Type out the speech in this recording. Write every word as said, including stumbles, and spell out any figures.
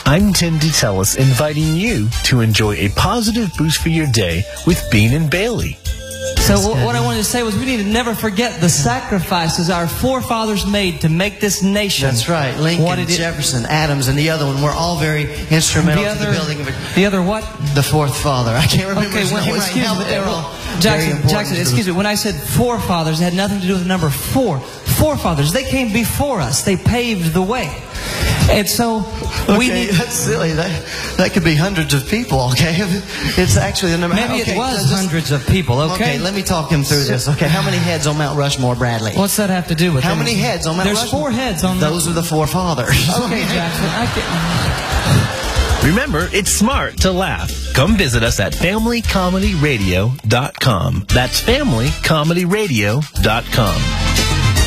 I'm Tim DeTellis, inviting you to enjoy a positive boost for your day with Bean and Bailey. So what I wanted to say was we need to never forget the sacrifices our forefathers made to make this nation. That's right. Lincoln, what it Jefferson, Adams, and the other one were all very instrumental the other, to the building of it. The other what? The fourth father. I can't remember okay, his when, name excuse right now, me, but they were all Jackson, very important. Jackson, excuse me. When I said forefathers, it had nothing to do with the number four. Forefathers, they came before us. They paved the way. And so okay, we need... That's silly. That, that could be hundreds of people, okay? It's actually the number... Maybe okay, it was just, hundreds of people, okay? Okay, let me talk him through this. Okay, how many heads on Mount Rushmore, Bradley? What's that have to do with How them? many heads on Mount There's Rushmore? There's four heads on... Those are the four fathers. Okay, Jackson, I can... Remember, it's smart to laugh. Come visit us at family comedy radio dot com. That's family comedy radio dot com.